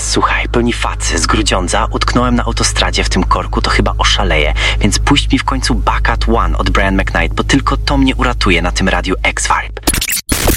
Słuchaj, pełni facy z Grudziądza, utknąłem na autostradzie w tym korku, to chyba oszaleję, więc puść mi w końcu Back at One od Brian McKnight, bo tylko to mnie uratuje na tym radiu X-Files.